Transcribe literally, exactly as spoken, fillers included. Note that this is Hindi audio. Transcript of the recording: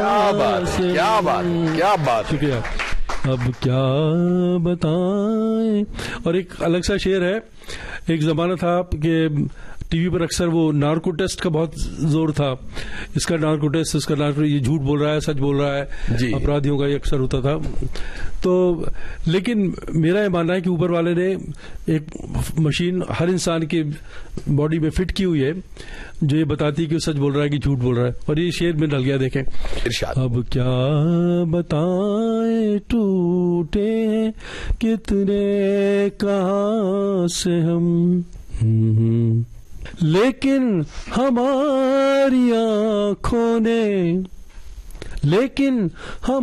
क्या बात है, क्या बात क्या बात। शुक्रिया। अब क्या बताएं। और एक अलग सा शेर है, एक जमाना था कि टीवी पर अक्सर वो नार्को टेस्ट का बहुत जोर था, इसका नार्को टेस्ट, इसका नार्को, ये झूठ बोल रहा है, सच बोल रहा है, अपराधियों का ये अक्सर होता था। तो लेकिन मेरा ये मानना है कि ऊपर वाले ने एक मशीन हर इंसान की बॉडी में फिट की हुई है जो ये बताती है कि वो सच बोल रहा है कि झूठ बोल रहा है। और ये शेर में डल गया, देखें। अब क्या बताएं टूटे कितने कहां से हम, लेकिन हमारी आंखों ने, लेकिन हम